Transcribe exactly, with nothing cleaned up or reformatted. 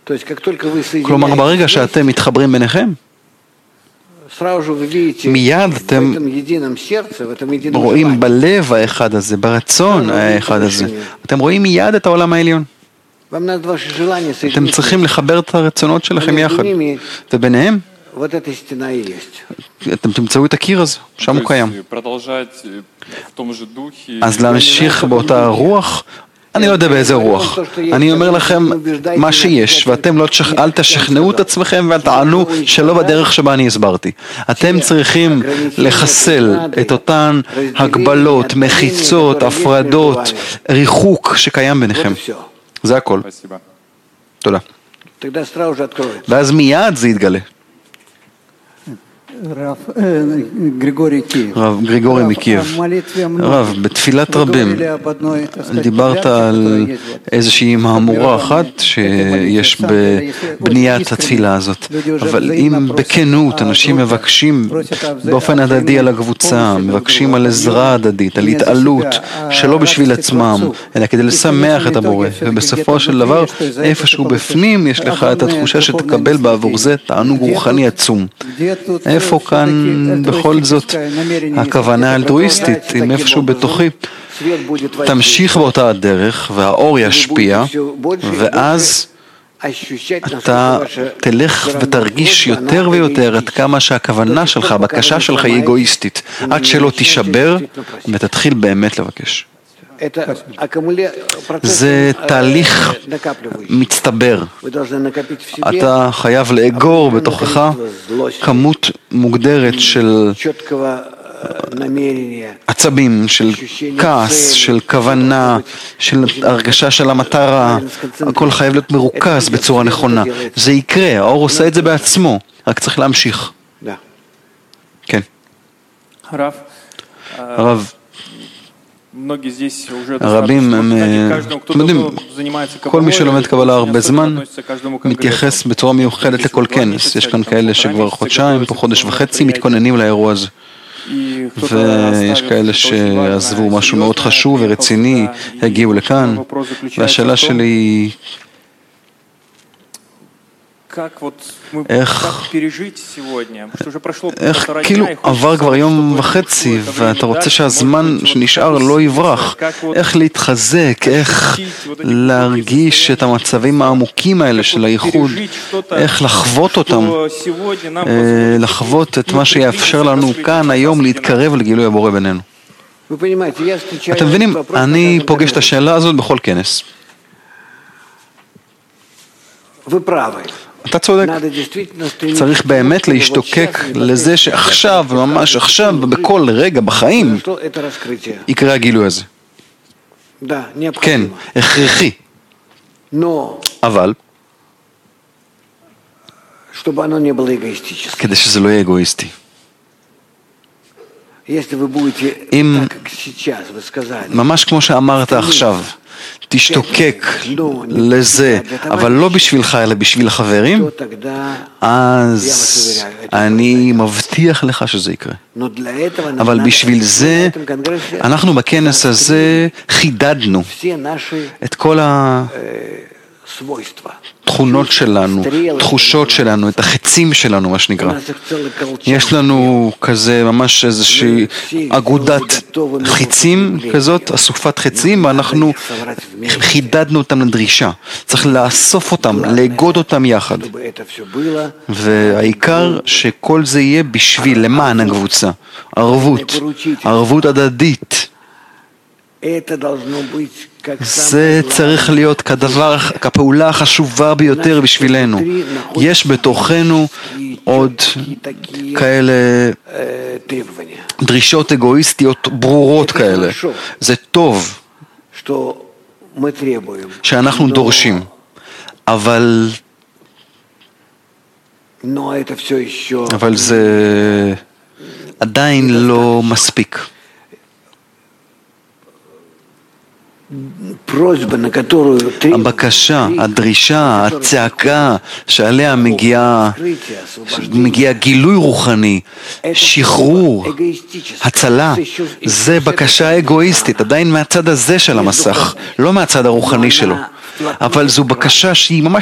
כלומר, ברגע שאתם מתחברים ביניכם, מיד אתם רואים בלב האחד הזה, ברצון האחד הזה, אתם רואים מיד את העולם העליון. אתם צריכים לחבר את הרצונות שלכם יחד, וביניהם אתם תמצאו את הקיר הזה, שם הוא קיים. אז להמשיך באותה רוח, אני לא יודע באיזה רוח, אני אומר לכם מה שיש, ואתם לא תשכ... אל תשכנעו את עצמכם ואל תענו שלא בדרך שבה אני הסברתי. אתם צריכים לחסל את אותן הגבלות, מחיצות, הפרדות, ריחוק שקיים ביניכם. זה הכל. תודה. ואז מיד זה יתגלה. רב גריגורי מקייב, רב, בתפילת רבים דיברת על איזושהי מהמורה אחת שיש בבניית התפילה הזאת, אבל אם בכנות אנשים מבקשים באופן הדדי על הקבוצה, מבקשים על עזרה הדדית, על התעלות שלא בשביל עצמם אלא כדי לשמח את הבורא, ובסופו של דבר איפשהו בפנים יש לך את התחושה שתקבל בעבור זה תענוג רוחני עצום. איפה כאן בכל זאת הכוונה האלטרואיסטית, אם איפשהו בתוכי תמשיך באותה הדרך והאור ישפיע, ואז אתה תלך ותרגיש יותר ויותר עד כמה שהכוונה שלך, הבקשה שלך היא אגואיסטית, עד שלא תישבר ותתחיל באמת לבקש. זה תהליך מצטבר. אתה חייב לאגור בתוכך כמות מוגדרת של עצבים, של כעס, של כוונה, של הרגשה של המטרה. הכל חייב להיות מרוכז בצורה נכונה. זה יקרה, האור עושה את זה בעצמו, רק צריך להמשיך. כן. הרב, הרבים, אתם יודעים, כל מי שלומד קבלה הרבה זמן מתייחס בצורה מיוחדת לכל כנס. יש כאן כאלה שכבר חודשיים, פה חודש וחצי מתכוננים לאירוע הזה. ויש כאלה שעזבו משהו מאוד חשוב ורציני, הגיעו לכאן, והשאלה שלי היא איך, איך כאילו עבר כבר יום וחצי ואתה רוצה שהזמן שנשאר לא יברח, איך להתחזק, איך להרגיש את המצבים העמוקים האלה של הייחוד, איך לחוות אותם, לחוות את מה שיאפשר לנו כאן היום להתקרב לגילוי הבורא בינינו. אתם מבינים, אני פוגש את השאלה הזאת בכל כנס. אתה צודק, צריך באמת להשתוקק לזה שעכשיו, ממש עכשיו, בכל רגע בחיים, יקרה הגילוי הזה. כן, הכרחי. אבל, כדי שזה לא יהיה אגואיסטי. אם, ממש כמו שאמרת עכשיו, תשתוקק לזה, אבל לא בשבילך, אלא בשביל החברים, אז אני מבטיח לך שזה יקרה. אבל בשביל זה, אנחנו בכנס הזה חידדנו את כל התכונות שלנו, תחושות שלנו, את החצים שלנו, מה שנקרא. יש לנו כזה ממש איזושהי אגודת חצים כזאת, אסופת חצים, ואנחנו חידדנו אותם לדרישה. צריך לאסוף אותם, לאגוד אותם יחד. והעיקר שכל זה יהיה בשביל, למען הקבוצה. ערבות, ערבות הדדית. זה צריך להיות כדבר, כפעולה החשובה ביותר בשבילנו. יש בתוכנו עוד כאלה דרישות אגואיסטיות ברורות כאלה. זה טוב שאנחנו דורשים, אבל אבל זה עדיין לא מספיק. הבקשה, הדרישה, הצעקה שעליה מגיע, מגיע גילוי רוחני, שחרור, הצלה, זה בקשה אגואיסטית, עדיין מהצד הזה של המסך, לא מהצד הרוחני שלו. אבל זו בקשה שהיא ממש